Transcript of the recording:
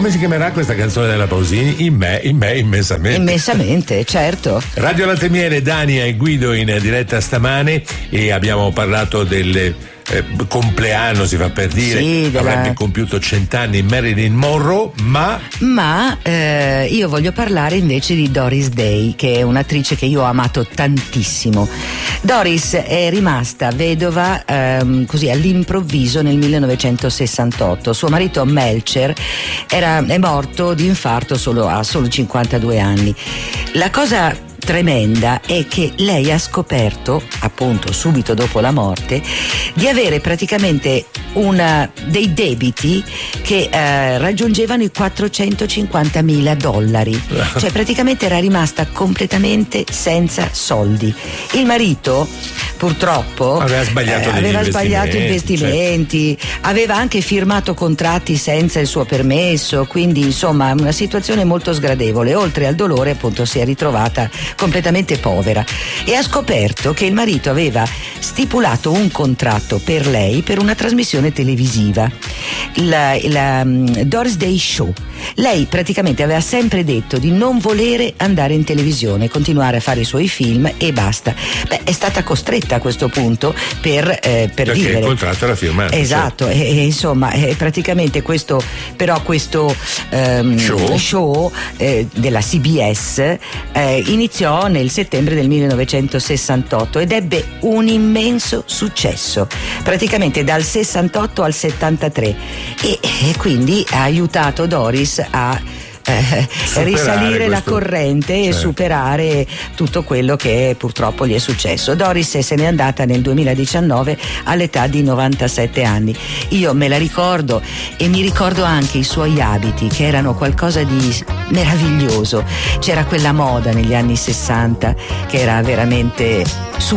come si chiamerà questa canzone della Pausini? In me, immensamente. Immensamente, certo. Radio Latte Miele, Dania e Guido in diretta stamane, e abbiamo parlato del compleanno, si fa per dire, sì, avrebbe compiuto 100 anni Marilyn Monroe, ma io voglio parlare invece di Doris Day, che è un'attrice che io ho amato tantissimo. Doris è rimasta vedova così all'improvviso nel 1968. Suo marito Melcher è morto di infarto a solo 52 anni. La cosa tremenda è che lei ha scoperto, appunto subito dopo la morte, di avere praticamente dei debiti che raggiungevano i $450.000. Cioè praticamente era rimasta completamente senza soldi. Il marito purtroppo aveva sbagliato gli investimenti, aveva anche firmato contratti senza il suo permesso, quindi insomma una situazione molto sgradevole. Oltre al dolore, appunto, si è ritrovata completamente povera e ha scoperto che il marito aveva stipulato un contratto per lei per una trasmissione televisiva, la Doris Day Show. Lei praticamente aveva sempre detto di non volere andare in televisione, continuare a fare i suoi film e basta. È stata costretta a questo punto per perché vivere. Il contratto era firmato. Esatto, certo. e insomma praticamente questo show della CBS iniziò nel settembre del 1968 ed ebbe un immenso successo, praticamente dal 68 al 73, e quindi ha aiutato Doris a risalire la corrente e superare tutto quello che purtroppo gli è successo. Doris se n'è andata nel 2019 all'età di 97 anni. Io me la ricordo e mi ricordo anche i suoi abiti, che erano qualcosa di meraviglioso. C'era quella moda negli anni 60 che era veramente